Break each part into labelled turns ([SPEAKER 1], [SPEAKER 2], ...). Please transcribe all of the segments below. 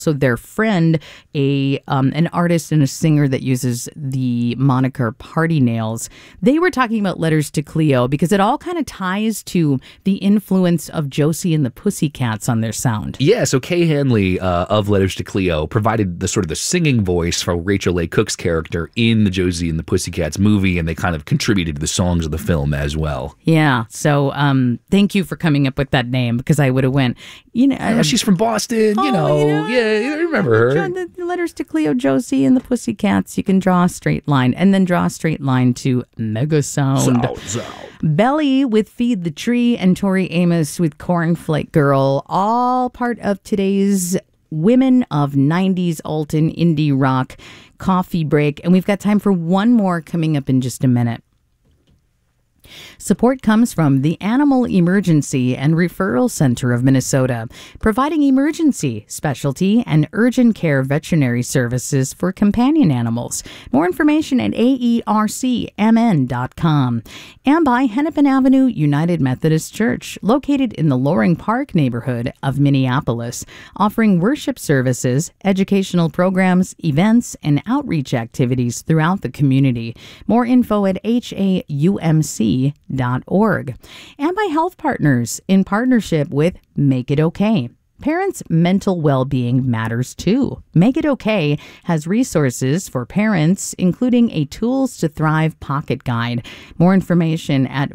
[SPEAKER 1] So their friend, an artist and a singer that uses the moniker Party Nails, they were talking about Letters to Cleo because it all kind of ties to the influence of Josie and the Pussycats on their sound.
[SPEAKER 2] Yeah, so Kay Hanley of Letters to Cleo provided the sort of the singing voice for Rachel Leigh Cook's character in the Josie and the Pussycats movie, and they kind of contributed to the songs of the film as well.
[SPEAKER 1] Yeah, so thank you for coming up with that name because I would have went,
[SPEAKER 2] she's from Boston, yeah, I remember her.
[SPEAKER 1] The Letters to Cleo, Josie, and the Pussycats. You can draw a straight line and then draw a straight line to Mega Sound. Belly with Feed the Tree and Tori Amos with Cornflake Girl, all part of today's Women of 90s alt and indie rock coffee break. And we've got time for one more coming up in just a minute. Support comes from the Animal Emergency and Referral Center of Minnesota, providing emergency, specialty, and urgent care veterinary services for companion animals. More information at aercmn.com. And by Hennepin Avenue United Methodist Church, located in the Loring Park neighborhood of Minneapolis, offering worship services, educational programs, events, and outreach activities throughout the community. More info at haumc.org. And by Health Partners in partnership with Make It Okay. Parents' mental well-being matters too. Make It Okay has resources for parents, including a Tools to Thrive pocket guide. More information at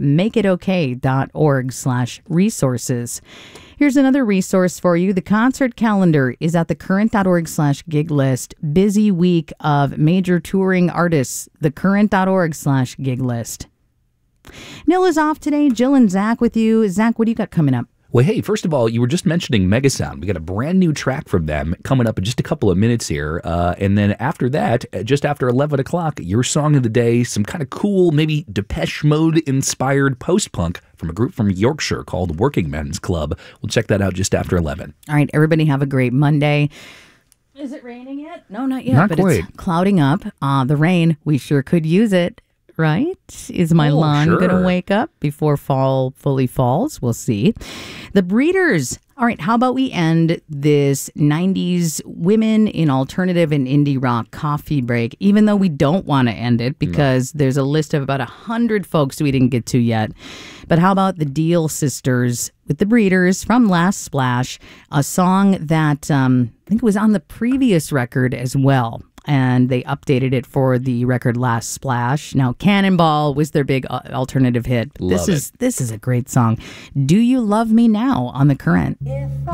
[SPEAKER 1] makeitook.org/resources. Here's another resource for you. The concert calendar is at thecurrent.org/gig list. Busy week of major touring artists. Thecurrent.org/gig list. Nil is off today. Jill and Zach with you. Zach, what do you got coming up?
[SPEAKER 2] Well, hey, first of all, you were just mentioning Megasound. We got a brand new track from them coming up in just a couple of minutes here. And then after that, just after 11 o'clock, your song of the day, some kind of cool, maybe Depeche Mode-inspired post-punk from a group from Yorkshire called Working Men's Club. We'll check that out just after 11.
[SPEAKER 1] All right, everybody have a great Monday. Is it raining yet? No, not yet.
[SPEAKER 2] Not
[SPEAKER 1] but
[SPEAKER 2] quite.
[SPEAKER 1] It's clouding up. The rain, we sure could use it. Right? Is my lawn going to wake up before fall fully falls? We'll see. The Breeders. All right, how about we end this 90s women in alternative and indie rock coffee break, even though we don't want to end it because there's a list of about 100 folks we didn't get to yet. But how about the Deal Sisters with the Breeders from Last Splash, a song that I think was on the previous record as well. And they updated it for the record Last Splash. Now, Cannonball was their big alternative hit. This is a great song. Do You Love Me Now on The Current.